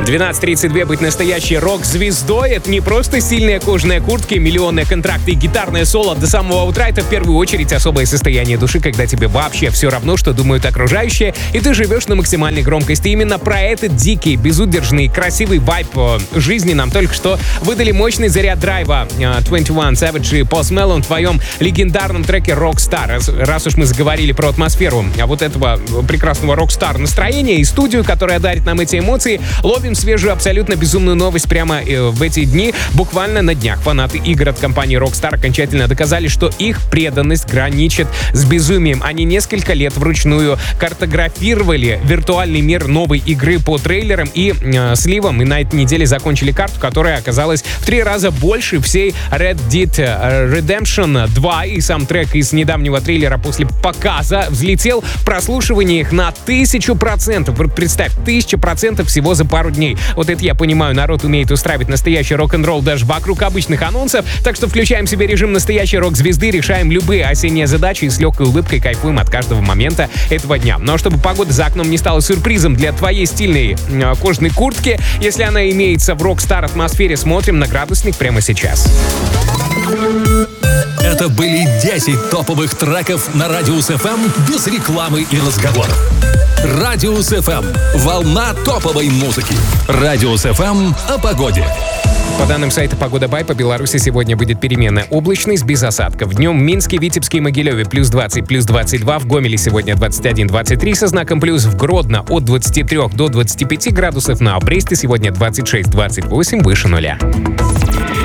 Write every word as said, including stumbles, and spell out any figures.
двенадцать тридцать два быть настоящей рок-звездой — это не просто стильные кожаные куртки, миллионные контракты и гитарное соло до самого утра. Это в первую очередь особое состояние души, когда тебе вообще все равно, что думают окружающие, и ты живешь на максимальной громкости. Именно про этот дикий, безудержный, красивый вайб жизни нам только что выдали мощный заряд драйва двадцать один Savage и Post Malone в твоем легендарном треке Rockstar. Раз, раз уж мы заговорили про атмосферу а вот этого прекрасного Rockstar настроения и студию, которая дарит нам эти эмоции, ловим свежую, абсолютно безумную новость прямо э, в эти дни. Буквально на днях фанаты игр от компании Rockstar окончательно доказали, что их преданность граничит с безумием. Они несколько лет вручную картографировали виртуальный мир новой игры по трейлерам и э, сливам, и на этой неделе закончили карту, которая оказалась в три раза больше всей Red Dead Redemption два, и сам трек из недавнего трейлера после показа взлетел в прослушиваниях на тысячу процентов. Представь, тысяча процентов всего за пару дней. Вот это я понимаю, народ умеет устраивать настоящий рок-н-ролл даже вокруг обычных анонсов, так что включаем себе режим настоящей рок-звезды, решаем любые осенние задачи и с легкой улыбкой кайфуем от каждого момента этого дня. Но чтобы погода за окном не стала сюрпризом для твоей стильной э, кожаной куртки, если она имеется в рок-стар атмосфере, смотрим на градусник прямо сейчас. Это были десять топовых треков на Радиус эф эм без рекламы и разговоров. Радиус эф эм – волна топовой музыки. Радиус эф эм о погоде. По данным сайта Погода Бай, по Беларуси сегодня будет переменная облачность без осадков. Днем в Минске, Витебске и Могилеве плюс двадцать, плюс двадцать два. В Гомеле сегодня двадцать один двадцать три со знаком плюс. В Гродно от двадцати трёх до двадцати пяти градусов. На Бресте сегодня двадцать шесть двадцать восемь выше нуля.